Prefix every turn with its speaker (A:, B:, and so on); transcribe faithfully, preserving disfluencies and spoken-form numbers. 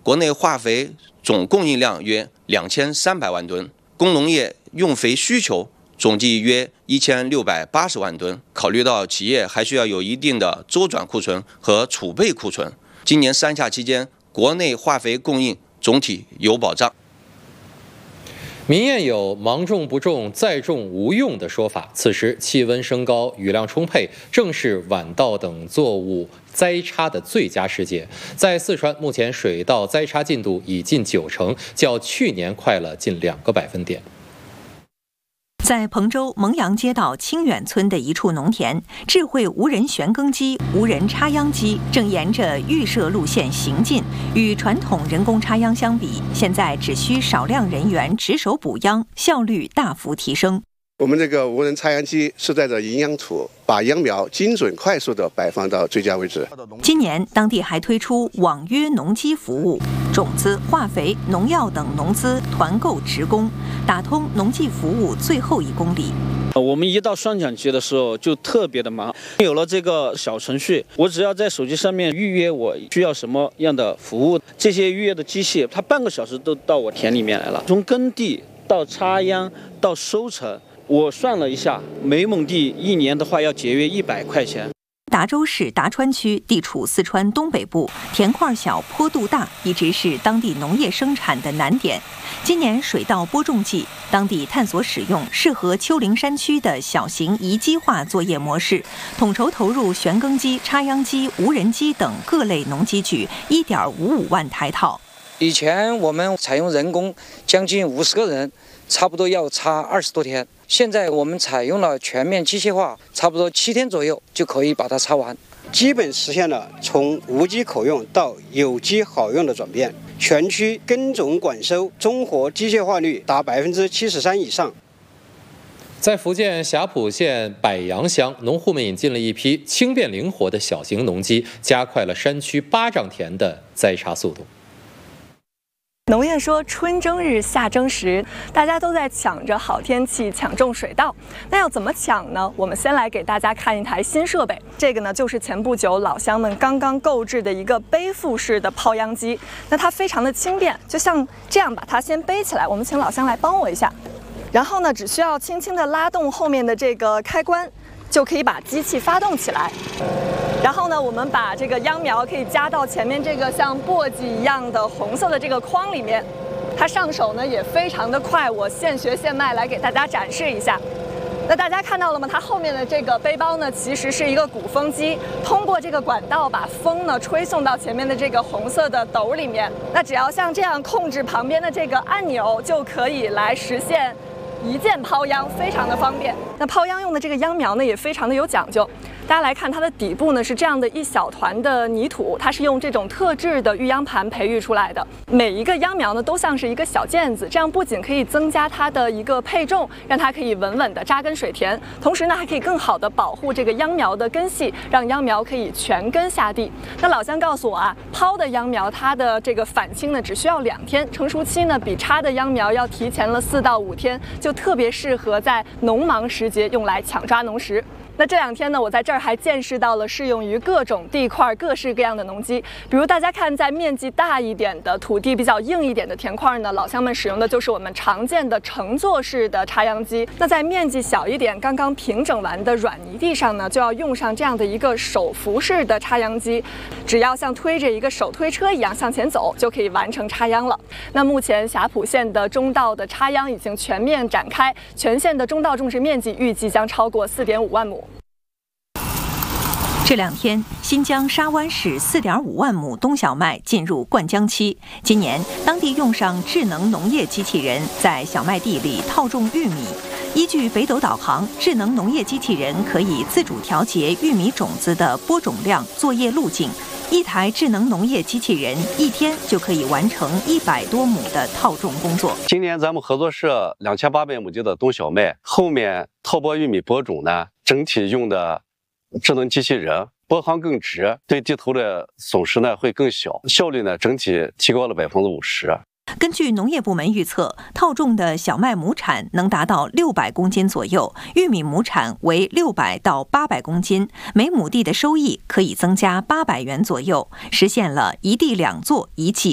A: 国内化肥总供应量约两千三百万吨，工农业用肥需求总计约一千六百八十万吨。考虑到企业还需要有一定的周转库存和储备库存，今年三下期间，国内化肥供应总体有保障。
B: 民谚有“芒种不种，再种无用”的说法。此时气温升高，雨量充沛，正是晚稻等作物栽插的最佳时节。在四川，目前水稻栽插进度已近九成，较去年快了近两个百分点。
C: 在彭州蒙阳街道清远村的一处农田，智慧无人旋耕机、无人插秧机正沿着预设路线行进。与传统人工插秧相比，现在只需少量人员值手补秧，效率大幅提升。
D: 我们这个无人插秧机是带着营养土，把秧苗精准快速地摆放到最佳位置。
C: 今年当地还推出网约农机服务，种子、化肥、农药等农资团购直供，打通农技服务最后一公里。
E: 我们一到霜降期的时候就特别的忙，有了这个小程序，我只要在手机上面预约我需要什么样的服务，这些预约的机器它半个小时都到我田里面来了。从耕地到插秧到收成，我算了一下，每亩地一年的话要节约一百块钱。
C: 达州市达川区地处四川东北部，田块小、坡度大，一直是当地农业生产的难点。今年水稻播种季，当地探索使用适合丘陵山区的小型移机化作业模式，统筹投入旋耕机、插秧机、无人机等各类农机具一点五五万台套。
F: 以前我们采用人工，将近五十个人，差不多要插二十多天。现在我们采用了全面机械化，差不多七天左右就可以把它插完，
G: 基本实现了从无机可用到有机好用的转变。全区耕种管收综合机械化率达百分之七十三以上。
B: 在福建霞浦县百阳乡，农户们引进了一批轻便灵活的小型农机，加快了山区八丈田的栽插速度。
H: 农谚说春争日夏争时，大家都在抢着好天气抢种水稻。那要怎么抢呢？我们先来给大家看一台新设备，这个呢就是前不久老乡们刚刚购置的一个背负式的抛秧机。那它非常的轻便，就像这样把它先背起来。我们请老乡来帮我一下，然后呢只需要轻轻的拉动后面的这个开关，就可以把机器发动起来。然后呢，我们把这个秧苗可以加到前面这个像簸箕一样的红色的这个筐里面。它上手呢也非常的快，我现学现卖来给大家展示一下。那大家看到了吗？它后面的这个背包呢，其实是一个鼓风机，通过这个管道把风呢吹送到前面的这个红色的斗里面。那只要像这样控制旁边的这个按钮，就可以来实现一键抛秧，非常的方便。那抛秧用的这个秧苗呢，也非常的有讲究。大家来看，它的底部呢是这样的一小团的泥土，它是用这种特制的育秧盘培育出来的。每一个秧苗呢都像是一个小毽子，这样不仅可以增加它的一个配重，让它可以稳稳的扎根水田，同时呢还可以更好的保护这个秧苗的根系，让秧苗可以全根下地。那老乡告诉我啊，抛的秧苗它的这个返青呢只需要两天，成熟期呢比插的秧苗要提前了四到五天，就特别适合在农忙时节用来抢抓农时。那这两天呢，我在这儿还见识到了适用于各种地块、各式各样的农机。比如大家看，在面积大一点的、土地比较硬一点的田块呢，老乡们使用的就是我们常见的乘坐式的插秧机。那在面积小一点、刚刚平整完的软泥地上呢，就要用上这样的一个手扶式的插秧机，只要像推着一个手推车一样向前走，就可以完成插秧了。那目前霞浦县的中稻的插秧已经全面展开，全县的中稻种植面积预计将超过四点五万亩。
C: 这两天，新疆沙湾市 四点五万亩冬小麦进入灌浆期。今年，当地用上智能农业机器人，在小麦地里套种玉米。依据北斗导航，智能农业机器人可以自主调节玉米种子的播种量、作业路径。一台智能农业机器人一天就可以完成一百多亩的套种工作。
I: 今年咱们合作社两千八百亩地的冬小麦，后面套播玉米播种呢，整体用的智能机器人，播行更直，对地头的损失呢会更小，效率呢整体提高了百分之五十。
C: 根据农业部门预测，套种的小麦亩产能达到六百公斤左右，玉米亩产为六百到八百公斤，每亩地的收益可以增加八百元左右，实现了一地两作一季